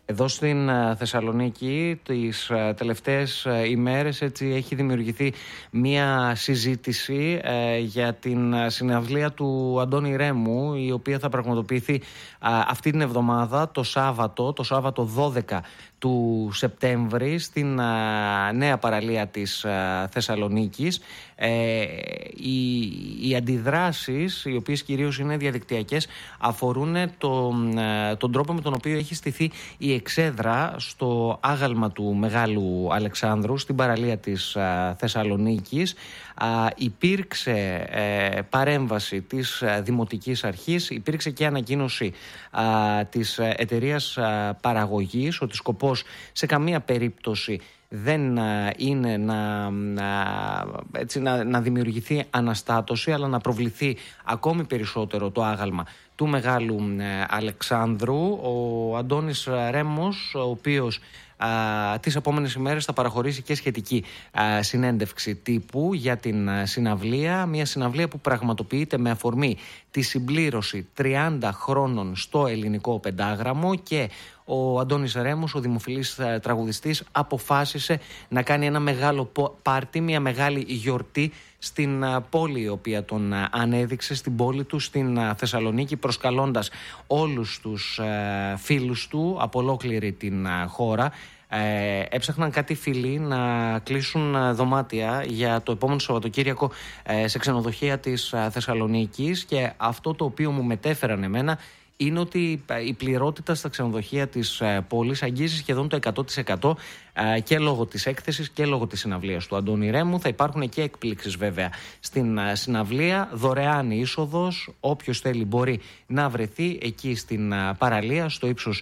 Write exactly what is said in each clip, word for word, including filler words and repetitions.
Εδώ στην Θεσσαλονίκη τις τελευταίες ημέρες έτσι έχει δημιουργηθεί μία συζήτηση ε, για την συναυλία του Αντώνη Ρέμου, η οποία θα πραγματοποιηθεί ε, αυτή την εβδομάδα, το Σάββατο, το Σάββατο δώδεκα του Σεπτέμβρη, στην α, νέα παραλία της α, Θεσσαλονίκης. Ε, οι, οι αντιδράσεις, οι οποίες κυρίως είναι διαδικτυακές, αφορούν το, α, τον τρόπο με τον οποίο έχει στηθεί η εξέδρα στο άγαλμα του Μεγάλου Αλεξάνδρου, στην παραλία της α, Θεσσαλονίκης. Α, υπήρξε ε, παρέμβαση της α, Δημοτικής Αρχής, υπήρξε και ανακοίνωση α, της εταιρείας α, παραγωγής ότι σκοπός σε καμία περίπτωση δεν α, είναι να, α, έτσι, να, να δημιουργηθεί αναστάτωση, αλλά να προβληθεί ακόμη περισσότερο το άγαλμα του Μεγάλου ε, Αλεξάνδρου. Ο Αντώνης Ρέμος, ο οποίος α, τις επόμενες ημέρες θα παραχωρήσει και σχετική α, συνέντευξη τύπου για την α, συναυλία, μια συναυλία που πραγματοποιείται με αφορμή τη συμπλήρωση τριάντα χρόνων στο ελληνικό πεντάγραμμο, και ο Αντώνης Ρέμος, ο δημοφιλής τραγουδιστής, αποφάσισε να κάνει ένα μεγάλο πάρτι, μια μεγάλη γιορτή στην πόλη η οποία τον ανέδειξε, στην πόλη του, στην Θεσσαλονίκη, προσκαλώντας όλους τους φίλους του από ολόκληρη την χώρα. Ε, έψαχναν κάτι φίλοι να κλείσουν δωμάτια για το επόμενο Σαββατοκύριακο ε, σε ξενοδοχεία της Θεσσαλονίκης, και αυτό το οποίο μου μετέφεραν εμένα είναι ότι η πληρότητα στα ξενοδοχεία της πόλης αγγίζει σχεδόν το εκατό τοις εκατό, και λόγω της έκθεσης και λόγω της συναυλίας του Αντώνη Ρέμου. Θα υπάρχουν και εκπλήξεις βέβαια στην συναυλία, δωρεάν είσοδος, όποιος θέλει μπορεί να βρεθεί εκεί στην παραλία, στο ύψος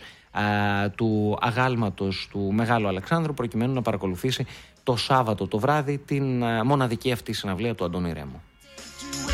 του αγάλματος του Μεγάλου Αλεξάνδρου, προκειμένου να παρακολουθήσει το Σάββατο το βράδυ την μοναδική αυτή συναυλία του Αντώνη Ρέμου.